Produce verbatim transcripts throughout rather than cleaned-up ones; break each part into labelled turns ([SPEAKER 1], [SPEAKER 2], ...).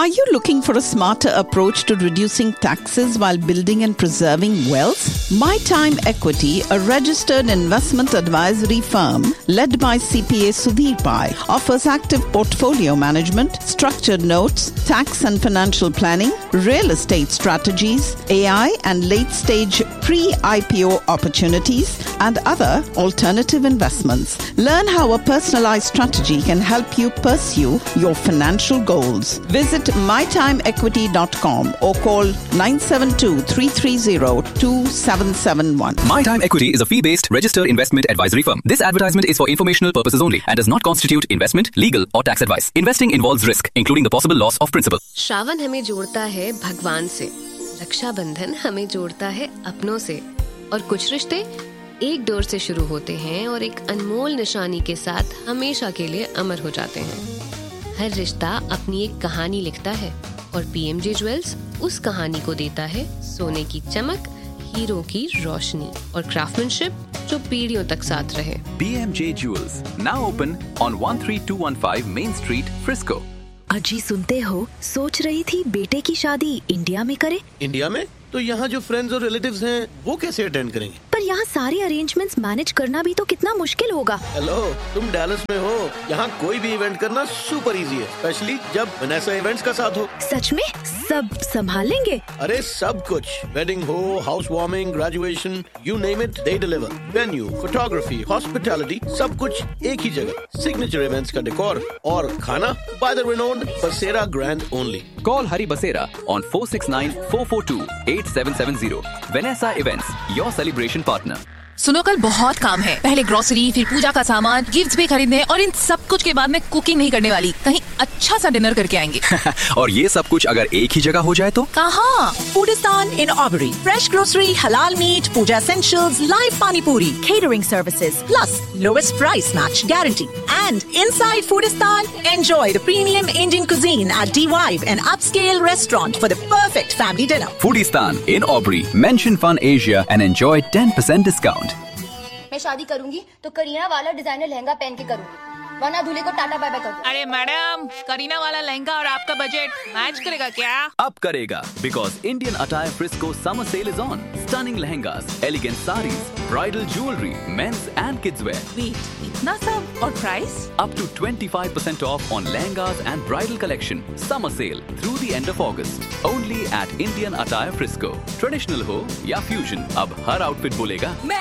[SPEAKER 1] Are you looking for a smarter approach to reducing taxes while building and preserving wealth? My Time Equity, a registered investment advisory firm led by C P A Sudhir Pai, offers active portfolio management, structured notes, tax and financial planning, real estate strategies, A I and late-stage pre-I P O opportunities, and other alternative investments. Learn how a personalized strategy can help you pursue your financial goals. Visit my time equity dot com or call nine seven two, three three zero, two seven seven one.
[SPEAKER 2] My Time Equity is a fee-based registered investment advisory firm. This advertisement is for informational purposes only and does not constitute investment, legal or tax advice. Investing involves risk, including the possible loss of principal.
[SPEAKER 3] Shravan हमें जोड़ता है भगवान से, रक्षाबंधन हमें जोड़ता है अपनों से, और कुछ रिश्ते एक डोर से शुरू होते हैं और एक अनमोल निशानी के साथ हमेशा के लिए अमर हो जाते हैं। हर रिश्ता अपनी एक कहानी लिखता है और पीएमजे ज्वेल्स उस कहानी को देता है सोने की चमक, हीरो की रोशनी और क्राफ्टमैनशिप जो पीढ़ियों तक साथ रहे।
[SPEAKER 2] P M J Jewels, now open on one three two one five Main Street, Frisco.
[SPEAKER 4] अजी सुनते हो, सोच रही थी बेटे की शादी इंडिया में करे।
[SPEAKER 5] इंडिया में? तो यहाँ जो फ्रेंड्स और रिलेटिव्स हैं, वो कैसे अटेंड करेंगे?
[SPEAKER 4] पर यहाँ सारे अरेंजमेंट्स मैनेज करना भी तो कितना मुश्किल होगा।
[SPEAKER 5] हेलो, तुम डैलस में हो। यहाँ कोई भी इवेंट करना सुपर इजी है, स्पेशली जब वनेसा इवेंट्स का साथ हो।
[SPEAKER 4] सच में? सब संभाल लेंगे?
[SPEAKER 5] अरे सब कुछ, वेडिंग हो, house warming, graduation, you name it, they deliver. Venue, photography, hospitality, सब कुछ एक ही जगह। सिग्नेचर इवेंट्स का डेकोर और खाना बाय द रिनोन्ड बसेरा grand only.
[SPEAKER 2] Call Hari Basera on four six nine, four four two, eight seven seven zero. Vanessa Events, your celebration partner.
[SPEAKER 6] सुनो, कल बहुत काम है। पहले ग्रोसरी, फिर पूजा का सामान, गिफ्ट्स भी खरीदने, और इन सब कुछ के बाद मैं कुकिंग नहीं करने वाली। कहीं अच्छा सा डिनर करके आएंगे।
[SPEAKER 2] और ये सब कुछ अगर एक ही जगह हो जाए तो?
[SPEAKER 6] कहाँ?
[SPEAKER 7] Foodistan in Aubrey. Fresh grocery, halal meat, puja essentials, live pani puri, catering services, plus lowest price match guarantee. And inside Foodistan, enjoy the premium Indian cuisine at D-Vibe, an upscale restaurant for the perfect family dinner.
[SPEAKER 2] Foodistan in Aubrey. Mention Fun Asia and enjoy ten percent discount.
[SPEAKER 8] मैं शादी करूंगी तो करीना वाला designer lehenga पहन के करूंगी, वरना दूल्हे को टाटा बाय बाय कर दो।
[SPEAKER 6] अरे मैडम, करीना वाला लहंगा और आपका बजट मैच करेगा क्या?
[SPEAKER 2] अब करेगा, because Indian Attire Frisco summer sale is on. Stunning lehengas, elegant sarees, bridal jewelry, men's and kids wear.
[SPEAKER 6] Wait, इतना सब और price?
[SPEAKER 2] Up to twenty-five percent off on lehengas and bridal collection. Summer sale through the end of August. Only at Indian Attire Frisco. Traditional हो या fusion, अब हर outfit बोलेगा
[SPEAKER 6] मैं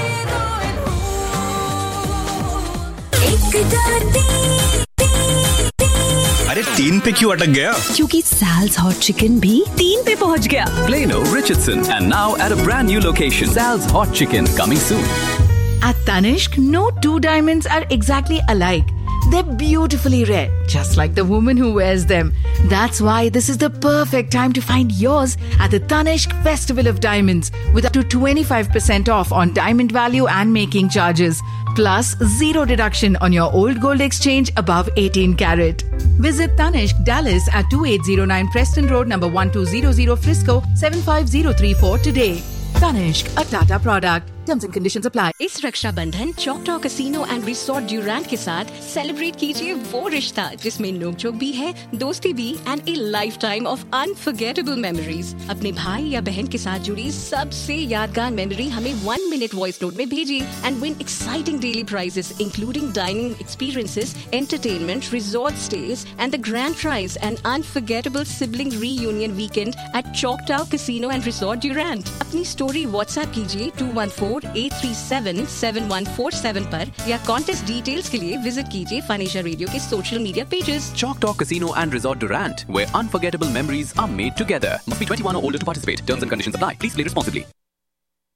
[SPEAKER 6] heroine हूँ।
[SPEAKER 9] अरे तीन पे क्यों अटक गया?
[SPEAKER 4] क्योंकि Sal's Hot Chicken भी तीन पे पहुँच गया।
[SPEAKER 2] Plano, Richardson, and now at a brand new location. Sal's Hot Chicken coming soon.
[SPEAKER 10] At Tanishq, no two diamonds are exactly alike. They're beautifully rare, just like the woman who wears them. That's why this is the perfect time to find yours at the Tanishq Festival of Diamonds, with up to twenty-five percent off on diamond value and making charges, plus zero deduction on your old gold exchange above eighteen carat. Visit Tanishq Dallas at twenty-eight oh nine Preston Road, number one two zero zero Frisco, seven five zero three four today. Tanishq, a Tata product. Terms and conditions apply.
[SPEAKER 3] इस Rakshabandhan चॉकटॉ casino and resort Durant के साथ celebrate कीजिए वो रिश्ता जिसमें नोकझोंक भी है, दोस्ती भी, and A life time of unforgettable memories. अपने भाई या बहन के साथ जुड़ी सबसे यादगार मेमोरी हमें वन मिनट वॉइस नोट में भेजिए and win exciting daily prices including dining experiences, entertainment, resort stage and the grand prize and unforgettable sibling reunion weekend at चॉकटॉ casino and resort Durant. अपनी स्टोरी व्हाट्सएप कीजिए to one four eight three seven seven one four seven पर, या contest details के लिए visit कीजिए फनेशा radio के social media pages.
[SPEAKER 2] Choctaw Casino and Resort Durant, where unforgettable memories are made together. Must be twenty-one or older to participate. Terms and conditions apply. Please play responsibly.